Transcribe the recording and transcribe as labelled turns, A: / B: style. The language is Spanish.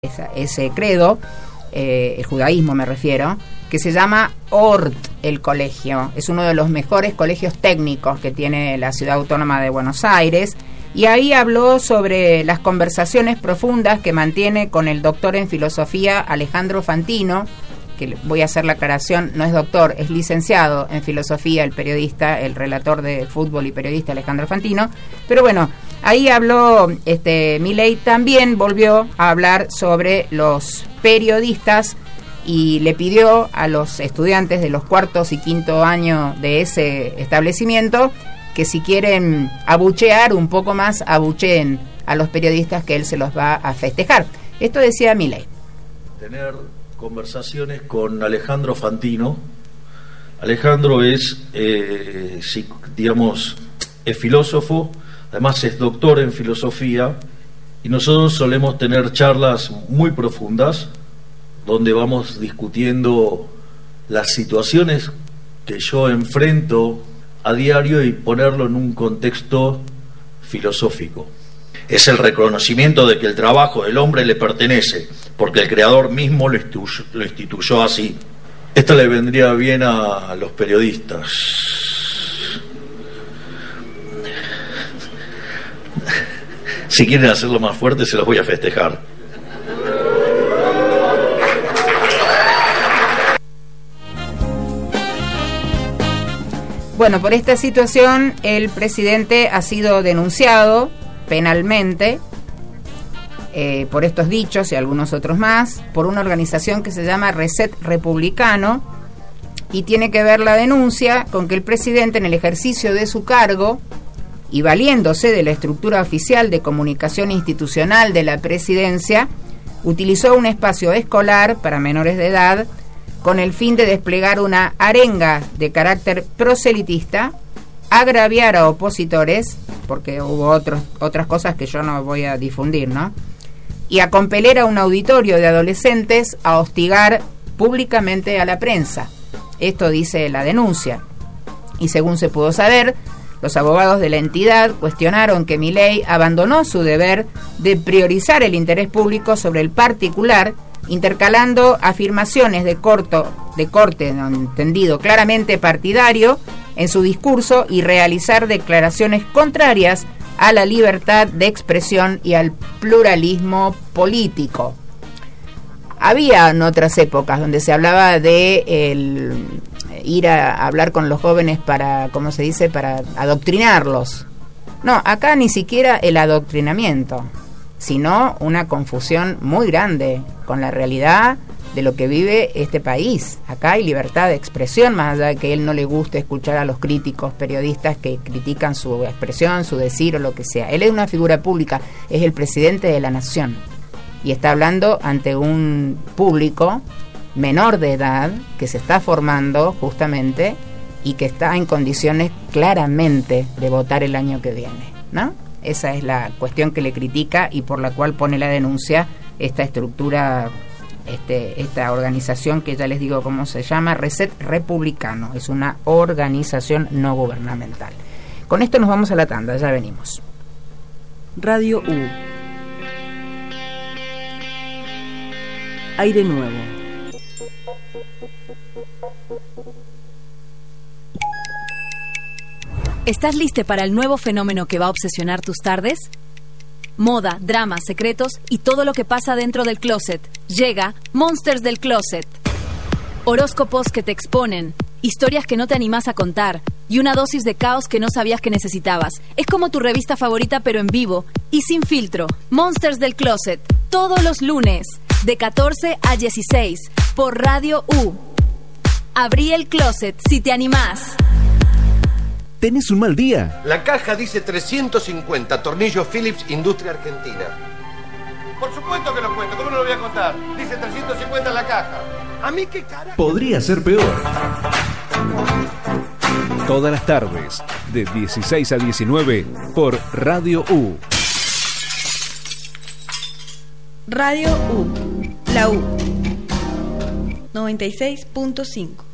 A: ese credo, el judaísmo me refiero, que se llama ORT, el colegio. Es uno de los mejores colegios técnicos que tiene la Ciudad Autónoma de Buenos Aires. Y ahí habló sobre las conversaciones profundas que mantiene con el doctor en filosofía Alejandro Fantino, que voy a hacer la aclaración, no es doctor, es licenciado en filosofía, el periodista, el relator de fútbol y periodista Alejandro Fantino. Pero bueno, ahí habló Milei, también volvió a hablar sobre los periodistas y le pidió a los estudiantes de los cuartos y quinto año de ese establecimiento que si quieren abuchear un poco más, abucheen a los periodistas, que él se los va a festejar. Esto decía Milei.
B: Tener conversaciones con Alejandro Fantino. Alejandro es, es filósofo, además es doctor en filosofía, y nosotros solemos tener charlas muy profundas donde vamos discutiendo las situaciones que yo enfrento a diario y ponerlo en un contexto filosófico. Es el reconocimiento de que el trabajo del hombre le pertenece, porque el creador mismo lo instituyó así. Esto le vendría bien a los periodistas. Si quieren hacerlo más fuerte, se los voy a festejar.
A: Bueno, por esta situación el presidente ha sido denunciado penalmente por estos dichos y algunos otros más por una organización que se llama Reset Republicano, y tiene que ver la denuncia con que el presidente, en el ejercicio de su cargo y valiéndose de la estructura oficial de comunicación institucional de la presidencia, utilizó un espacio escolar para menores de edad con el fin de desplegar una arenga de carácter proselitista, agraviar a opositores, porque hubo otras cosas que yo no voy a difundir, ¿no? Y a compeler a un auditorio de adolescentes a hostigar públicamente a la prensa. Esto dice la denuncia. Y según se pudo saber, los abogados de la entidad cuestionaron que Milei abandonó su deber de priorizar el interés público sobre el particular, intercalando afirmaciones de corte entendido claramente partidario en su discurso y realizar declaraciones contrarias a la libertad de expresión y al pluralismo político. Había en otras épocas donde se hablaba de ir a hablar con los jóvenes para, ¿cómo se dice?, para adoctrinarlos. No, acá ni siquiera el adoctrinamiento, sino una confusión muy grande con la realidad de lo que vive este país. Acá hay libertad de expresión, más allá de que a él no le guste escuchar a los críticos periodistas que critican su expresión, su decir o lo que sea. Él es una figura pública, es el presidente de la nación y está hablando ante un público menor de edad que se está formando justamente y que está en condiciones claramente de votar el año que viene, ¿no? Esa es la cuestión que le critica y por la cual pone la denuncia esta estructura, esta organización que ya les digo cómo se llama, Reset Republicano. Es una organización no gubernamental. Con esto nos vamos a la tanda, ya venimos.
C: Radio U. Aire nuevo.
D: ¿Estás listo para el nuevo fenómeno que va a obsesionar tus tardes? Moda, drama, secretos y todo lo que pasa dentro del closet. Llega Monsters del Closet. Horóscopos que te exponen, historias que no te animás a contar y una dosis de caos que no sabías que necesitabas. Es como tu revista favorita pero en vivo y sin filtro. Monsters del Closet, todos los lunes, de 14 a 16, por Radio U. Abrí el closet si te animás.
E: ¿Tenés un mal día?
F: La caja dice 350, tornillos Philips, Industria Argentina. Por supuesto que lo cuento, ¿cómo no lo voy a contar? Dice 350 en la caja. ¿A mí qué carajo?
E: Podría ser peor. Todas las tardes, de 16 a 19, por Radio U.
G: Radio U, la U, 96.5.